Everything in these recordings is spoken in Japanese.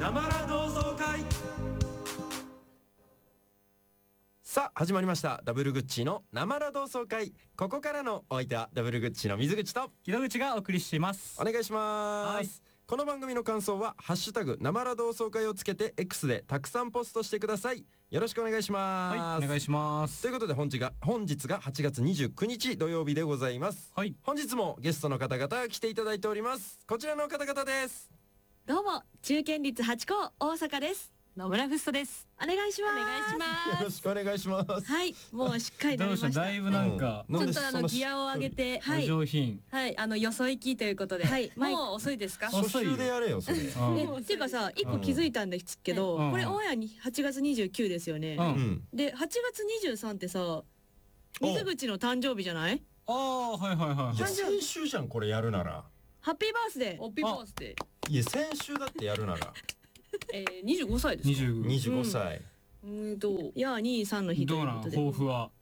なまら同窓会。さあ始まりました、ダブルグッチのなまら同窓会。ここからのお相手はダブルグッチの水口と木戸口がお送りしています。 お願いします。この番組の感想はハッシュタグなまら同窓会をつけて X でたくさんポストしてください。よろしくお願いします。 はい、お願いします。 ということで本日が8月29日土曜日でございます。 はい、 本日もゲストの方々が来ていただいております。こちらの方々です。 どうも、中堅率8校大阪です。 野村フストです。 お願いします。 お願いします。 よろしくお願いします。 はい、もうしっかりなどうりました。 しただいぶなんか、 ちょっとギアを上げて、 お上品。 はい、よそ行きということで、もう遅いですか？ 初週でやれよそれ。 っていうかさ、一個気づいたんですけど、これオンエアに8月29ですよね。で、8月23ってさ、水口の誕生日じゃない？ ああ、はいはいはい。 いや先週じゃんこれやるなら。 ハッピーバースデー。 ハッピーバースデー。 いや先週だってやるなら。 25歳ですか ？25歳。 いや23の日ということで。 どうなん抱負は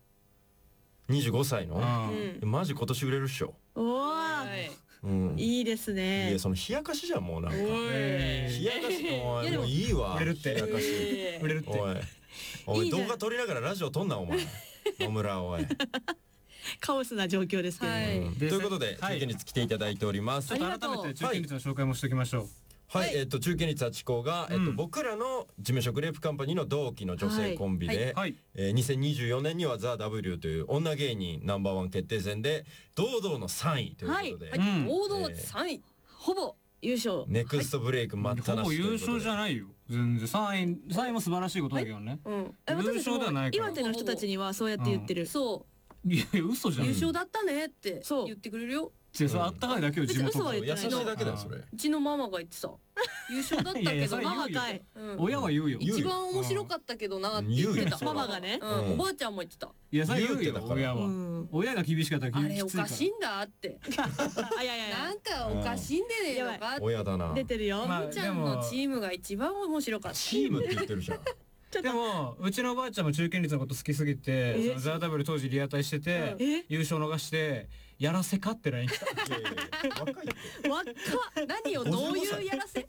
25歳の？マジ今年売れるっしょ。 おお、いいですね。 いやその冷やかしじゃんもうなんか。冷やかしもういいわ。 売れるって。 冷やかし。 売れるって。 おい動画撮りながらラジオ撮んなお前。野村おい。 カオスな状況ですけど。 ということで中堅率来ていただいております。 改めて中堅率の紹介もしておきましょう。 はい、中堅率8校が、僕らの事務所グレープカンパニーの同期の女性コンビで、2024年にはザ・ W という女芸人Ｎｏ.1決定戦で堂々の3位ということで、 堂々3位、ほぼ優勝。 ネクストブレイク待ったなしということで。 ほぼ優勝じゃないよ。全然3位も素晴らしいことだけどね。優勝ではないから。 岩手の人たちにはそうやって言ってる。 そう。 いや嘘じゃん。 優勝だったねって言ってくれるよ。 それあったかいだけよ地元は。 優しいだけだよそれ。 うちのママが言ってた。優勝だったけどママかい。 親は言うよ。 一番面白かったけどなって言ってた。 ママがね。 おばあちゃんも言ってた。 いやそれ言うよ親は。親が厳しかったらあれおかしいんだって。なんかおかしいんでねえのか。 親だな。 出てるよ。 みーちゃんのチームが一番面白かった。 チームって言ってるじゃん。 でもうちのおばあちゃんも中堅率のこと好きすぎてザ・ダブル当時リアタイしてて優勝逃してやらせかって LINE 来た。 若いって。 何をどういうやらせ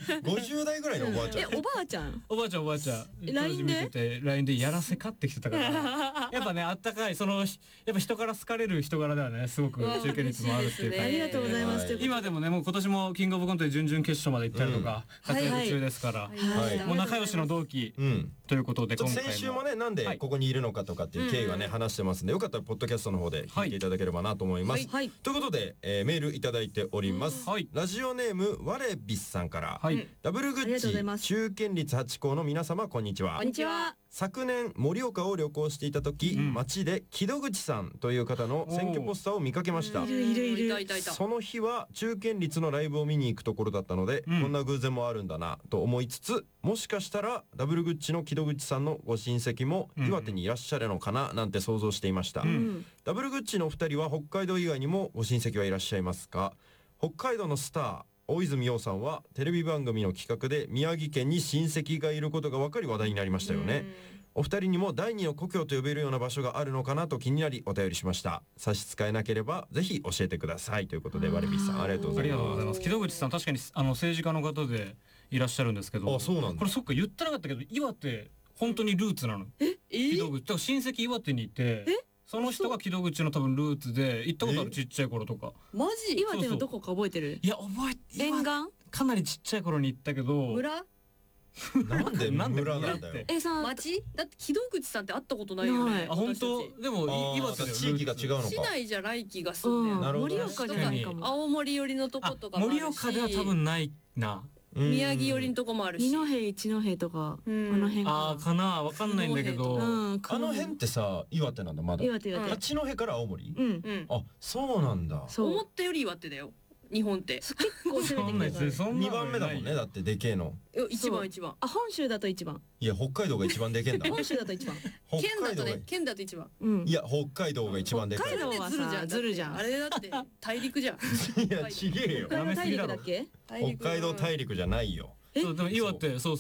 ？50代ぐらいのおばあちゃん。 おばあちゃんおばあちゃん LINE でやらせかってきてたからやっぱねあったかいやっぱ人から好かれる人柄ではねすごく中堅率もあるっていうか。 ありがとうございます。 今でもねもう今年もキングオブコントで準々決勝まで行ったりとか活躍中ですからもう仲良しの同期ということで今回も先週もねなんでここにいるのかとかっていう経緯はね話してますんでよかったらポッドキャストの方で聞いていただければなと思います。ということでメールいただいております。ラジオネームワレビスさんからダブルグッチ中堅率8校の皆様こんにちは。 こんにちは。 昨年盛岡を旅行していた時街で木戸口さんという方の選挙ポスターを見かけました。その日は中堅率のライブを見に行くところだったのでこんな偶然もあるんだなと思いつつもしかしたらダブルグッチの木戸口さんのご親戚も岩手にいらっしゃるのかななんて想像していました。ダブルグッチのお二人は北海道以外にもご親戚はいらっしゃいますか？北海道のスター大泉洋さんはテレビ番組の企画で宮城県に親戚がいることが分かり話題になりましたよね。お二人にも第二の故郷と呼べるような場所があるのかなと気になりお便りしました。差し支えなければぜひ教えてくださいということでワレビさんありがとうございます。 木戸口さん確かに政治家の方でいらっしゃるんですけど。 あ、そうなんだ。 これそっか言ってなかったけど岩手本当にルーツなの。木戸口だから親戚岩手にいてその人が木戸口の多分ルーツで行ったことあるちっちゃい頃とか。 マジ？ 岩手のどこか覚えてる？ いや覚えて沿岸かなりちっちゃい頃に行ったけど。 村？ なんで村なんだよ。 町？だって木戸口さんって会ったことないよね。 あ本当？でも岩手地域が違うのか。 市内じゃない気がするね。 盛岡じゃないかも。 青森寄りのとことかもあるし。 盛岡では多分ないな。 宮城寄りのとこもあるし。 二戸一戸とかあの辺かなわかんないんだけど。 あの辺ってさ岩手なんだまだ。 岩手。 八戸から青森？あそうなんだ。 思ったより岩手だよ。日本って結構攻めてくるから。 2番目だもんねだってでけえの。 一番。 あ本州だと一番。 いや北海道が一番でけえんだ。 本州だと一番。 県だと一番。 いや北海道が一番でかい。 北海道はさずるじゃん。 あれだって大陸じゃん。 いやちげえよ。 北海道大陸だっけ？ 北海道大陸じゃないよ。 そうでも岩手そう。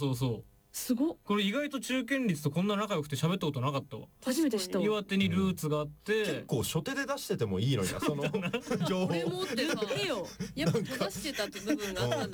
すごっ。 これ意外と中堅率とこんな仲良くて喋ったことなかったわ。 初めて知ったわ。 岩手にルーツがあって結構初手で出しててもいいのにその情報。 俺もってさやっぱ出してたって部分があったんだ。 結構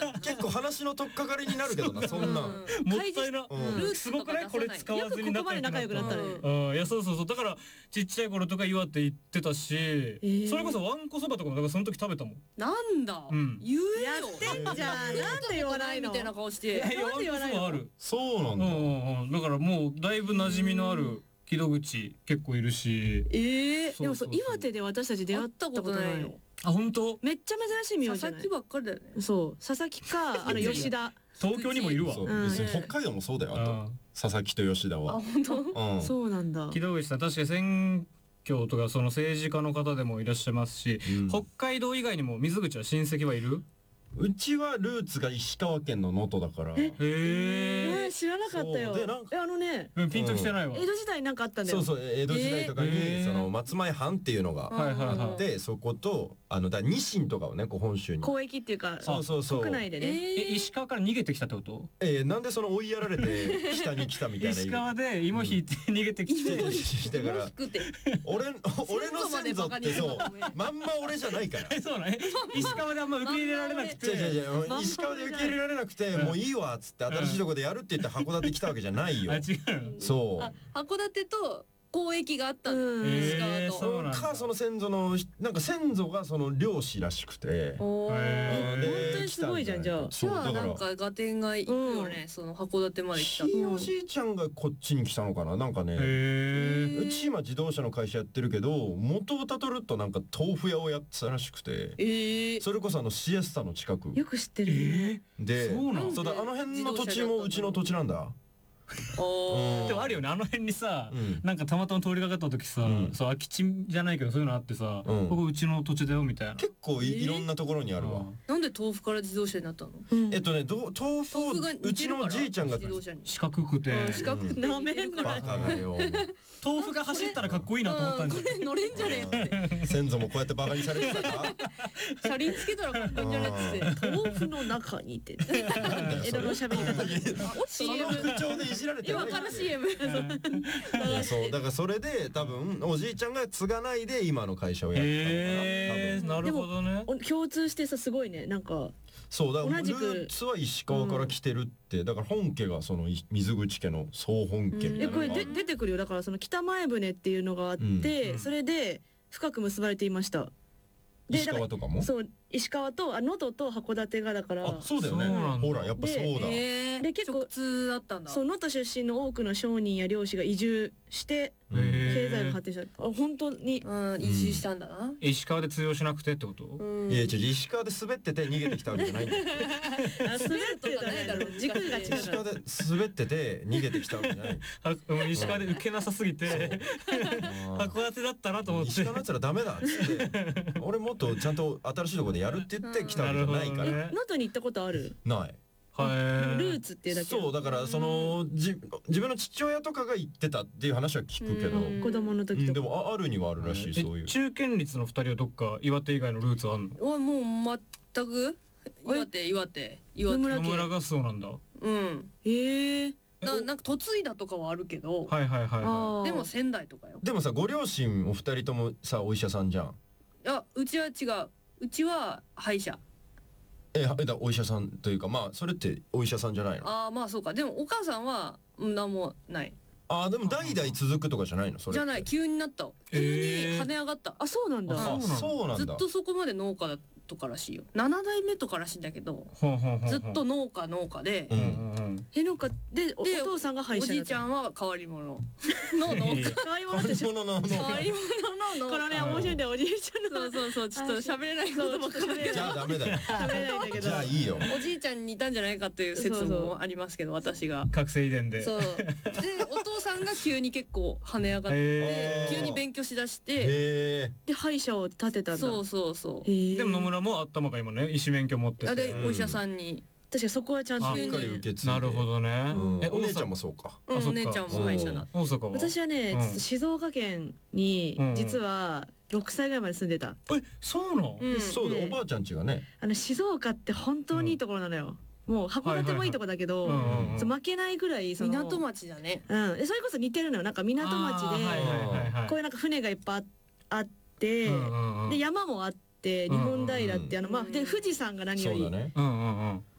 構話の取っかかりになるけどな、そんなん。 もったいな。すごくないこれ使わずに仲良くなったね。いやそうだからちっちゃい頃とか岩手行ってたし、それこそわんこそばとかもだからその時食べたもん。 なんだ。言えよ。 やってんじゃん。なんで言わないのみたいな顔して。 なんで言わないの。 そうなんだ。 だからもうだいぶ馴染みのある木戸口結構いるし。 でもそう岩手で私たち出会ったことないの。 あ、本当？ めっちゃ珍しい名字じゃない。 佐々木ばっかりだよね。 そう佐々木か吉田。 東京にもいるわ。 別に北海道もそうだよ。あと佐々木と吉田は。 あ、本当。そうなんだ。 木戸口さん確かに選挙とかその政治家の方でもいらっしゃいますし、北海道以外にも水口は親戚はいる？ うちはルーツが石川県の能登だから。 へえ、知らなかったよ。 ピンときてないわ。 江戸時代なんかあったんだよ。 そう江戸時代とかにその松前藩っていうのがあって、そことニシンとかをね、こう本州に交易っていうか国内でね。 石川から逃げてきたってこと？ なんでその追いやられて北に来たみたいな。 石川で芋引いて逃げてきて。 だから俺の先祖ってそうまんま俺じゃないから。 そうね。石川であんま受け入れられなくて。 石川で受け入れられなくてもういいわっつって新しいとこでやるって言って函館来たわけじゃないよ。 違う。 そう。 函館と交易があったの。石川と。 その先祖のなんか先祖がその漁師らしくて。 本当にすごいじゃんじゃあ。 じゃあなんか合点がいくよね。その函館まで来た。 ひいおじいちゃんがこっちに来たのかな。なんかね。うち今自動車の会社やってるけど元をたどるとなんか豆腐屋をやってたらしくて。それこそシエスタの近く。 よく知ってる。 で、そうだ辺の土地もうちの土地なんだ。 でもあるよね、あの辺にさ、なんかたまたま通りかかった時さ、そう空き地じゃないけどそういうのあってさ、ここうちの土地だよみたいな。 結構いろんなところにあるわ。 なんで豆腐から自動車になったの？ 豆腐をうちのじいちゃんが四角くてなめんなバカだよ。 豆腐が走ったらかっこいいなと思ったんじゃん。 これ乗れんじゃねえって。 先祖もこうやってバカにされてたか？ 車輪つけたらかっこいいんじゃなくて豆腐の中にって江戸の喋り方。 その口調でいじられてる。 今から CM。 そうだからそれで多分おじいちゃんが継がないで今の会社をやったのかな。 なるほどね。 共通してさすごいねなんか。 そうだからルーツは石川から来てるってだから本家がその水口家の総本家みたいな。 これ出てくるよ。だからその北前船っていうのがあってそれで深く結ばれていました。 石川とかも？ そう石川と能登と函館がだから。 あ、そうだよね。ほらやっぱそうだ。 で結構直通だったんだ。 そう能登出身の多くの商人や漁師が移住して経済が発展した。本当に移住したんだな。 石川で通用しなくてってこと？ いや石川で滑ってて逃げてきたわけじゃないんだよ。 滑ってたね。軸が違う。 石川で滑ってて逃げてきたわけじゃない。 石川で受けなさすぎて函館だったなと思って。 石川だったらダメだっつって。俺もっとちゃんと新しいところでやるって言って来たわけじゃないから。 能登に行ったことある？ ない。 ルーツっていうだけ。 そうだからその自分の父親とかが言ってたっていう話は聞くけど、 子供の時とか。 でもあるにはあるらしい。そういう中堅率の2人はどっか岩手以外のルーツあんの？ もう全く岩手野村がそうなんだ。 なんか嫁いだとかはあるけど、 はいでも仙台とかよ。 でもさご両親お二人ともさお医者さんじゃん。 いやうちは違う。うちは歯医者。 お医者さんというかまあそれってお医者さんじゃないの？ ああまあそうか。でもお母さんは何もない。 でも代々続くとかじゃないの？それじゃない。急になった。急に跳ね上がった。 あ、そうなんだ。 そうなんだ。 ずっとそこまで農家だとからしいよ。7代目とからしいんだけど、ずっと農家で、 農家でお父さんが歯医者。 おじいちゃんは変わり者の農家。 変わり者って変わり者の。このね面白いんだよおじいちゃんの。そうちょっと喋れないことばっかり。 じゃあダメだよ。 喋れないんだけど。 じゃあいいよ。 おじいちゃんに似たんじゃないかっていう説もありますけど私が。 覚醒遺伝で。 そう。でお父さんが急に結構跳ね上がって急に勉強しだして。 で歯医者を立てたんだ。 そう。 でも野村も頭が今ね医師免許持ってて。 でお医者さんに。 確かにそこはちゃんとしっかり受け継いで。 なるほどね。 お姉ちゃんもそうか。 お姉ちゃんも歯医者だ。 私はね静岡県に実は6歳ぐらいまで住んでた。 そうなの？ そうだおばあちゃん家がね。 静岡って本当にいいところなのよ。もう函館もいいとこだけど負けないぐらい港町だね。 それこそ似てるのよ。なんか港町でこういうなんか船がいっぱいあってで山もあって日本平ってで富士山が何より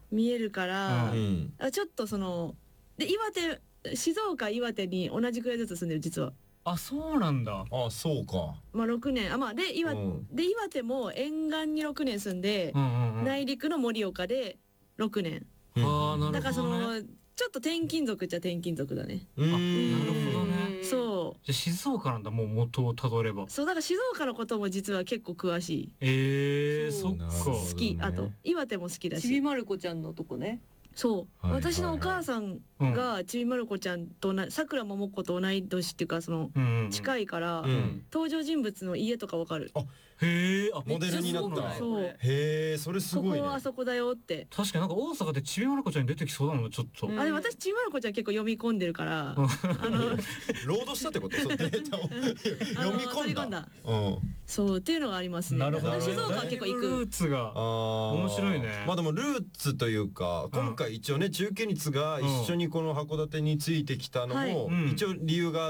見えるから、ちょっとそので静岡岩手に同じくらいずつ住んでる実は。 あ、そうなんだ。 あ、そうか。 まあ6年で岩手も沿岸に6年住んで、内陸の盛岡で6年。 ああ、なるほどね。 だからそのちょっと転勤族っちゃ転勤族だね。 なるほどね。 そう。 じゃ静岡なんだ、もう元をたどれば。 そう、だから静岡のことも実は結構詳しい。そっか。 好き。あと岩手も好きだし。 ちびまる子ちゃんのとこね。 そう、私のお母さんがちびまる子ちゃんとさくらももこと同い年っていうかその近いから登場人物の家とかわかる。 へえ、 モデルになった。 そう。 へえ、それすごいね。 ここはあそこだよって。 確かになんか大阪でちびまる子ちゃんに出てきそうだもんちょっと。 あれ私ちびまる子ちゃん結構読み込んでるからロードしたってこと？そのデータを読み込んだ。 そうっていうのがありますね。 なるほど。 静岡は結構行く。 ルーツが面白いね。 まあでもルーツというか今回一応ね中堅率が一緒にこの函館についてきたのも一応理由が